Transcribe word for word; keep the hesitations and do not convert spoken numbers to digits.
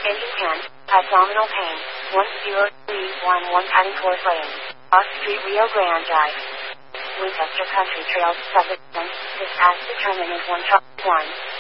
Engine ten, abdominal pain, one zero three one one Paddington Lane, Off Street, Rio Grande. Winchester Country Trails, Suffolk, this as determined is one one.